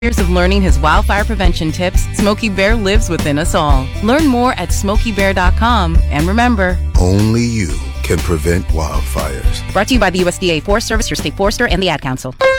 Years of learning his wildfire prevention tips, Smokey Bear lives within us all. Learn more at SmokeyBear.com. And remember, only you can prevent wildfires. Brought to you by the USDA Forest Service, your state forester, and the Ad Council.